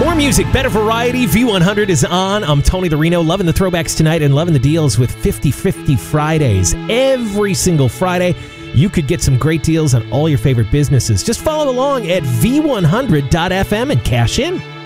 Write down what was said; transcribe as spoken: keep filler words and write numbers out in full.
More music, better variety. V one hundred is on. I'm Tony the Reno, loving the throwbacks tonight and loving the deals with fifty fifty Fridays. Every single Friday, you could get some great deals on all your favorite businesses. Just follow along at v one hundred dot f m and cash in.